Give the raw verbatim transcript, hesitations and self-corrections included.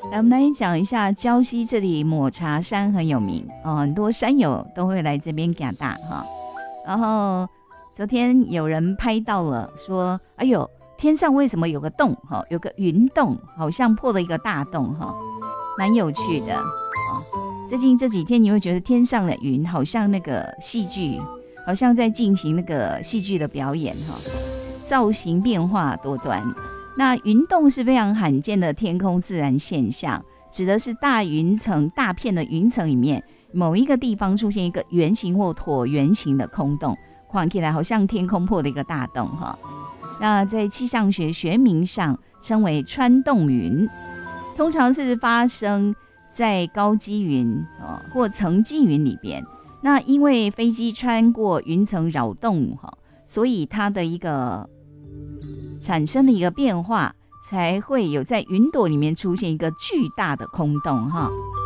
来，我们来讲一下礁溪这里抹茶山很有名哦，很多山友都会来这边嘎大哈。然后昨天有人拍到了，说：“哎呦，天上为什么有个洞？哈，有个云洞，好像破了一个大洞哈，蛮有趣的。”最近这几天你会觉得天上的云好像那个戏剧，好像在进行那个戏剧的表演哈，造型变化多端。那云洞是非常罕见的天空自然现象，指的是大云层大片的云层里面某一个地方出现一个圆形或椭圆形的空洞，看起来好像天空破了一个大洞哈。那在气象学学名上称为穿洞云，通常是发生在高积云、哦、或层积云里边。那因为飞机穿过云层扰动、哦、所以它的一个产生的一个变化，才会有在云朵里面出现一个巨大的空洞哈、哦。